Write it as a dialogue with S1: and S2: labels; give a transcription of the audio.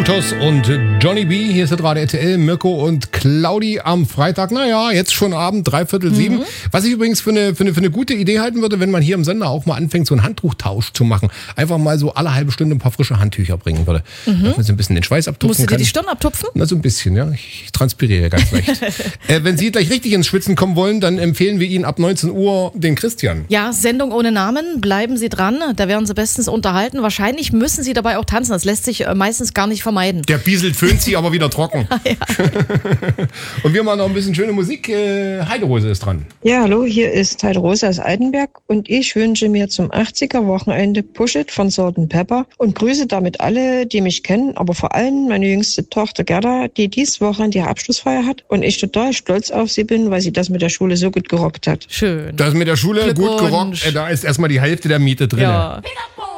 S1: Santos und Johnny B. Hier ist das Radio RTL, Mirko und Claudi am Freitag. Naja, jetzt schon Abend, 6:45. Was ich übrigens für eine gute Idee halten würde, wenn man hier im Sender auch mal anfängt, so einen Handtuchtausch zu machen. Einfach mal so alle halbe Stunde ein paar frische Handtücher bringen würde. Dass man so ein bisschen den Schweiß abtupfen
S2: Musst du dir
S1: kann.
S2: die Stirn abtupfen?
S1: Na, so ein bisschen, ja. Ich transpiriere ganz leicht. Wenn Sie gleich richtig ins Schwitzen kommen wollen, dann empfehlen wir Ihnen ab 19 Uhr den Christian.
S2: Ja, Sendung ohne Namen. Bleiben Sie dran. Da werden Sie bestens unterhalten. Wahrscheinlich müssen Sie dabei auch tanzen. Das lässt sich meistens gar nicht vermeiden.
S1: Der bieselt föhnt sie aber wieder trocken.
S2: Ja.
S1: Und wir machen noch ein bisschen schöne Musik. Heiderose ist dran.
S3: Ja, hallo, hier ist Heiderose aus Eidenberg und ich wünsche mir zum 80er-Wochenende Push It von Salt & Pepper und grüße damit alle, die mich kennen, aber vor allem meine jüngste Tochter Gerda, die dies Wochenende ihre Abschlussfeier hat und ich total stolz auf sie bin, weil sie das mit der Schule so gut gerockt hat.
S2: Schön.
S1: Das mit der Schule gut gerockt. Da ist erstmal die Hälfte der Miete drin.
S2: Ja.
S4: Peter Pan.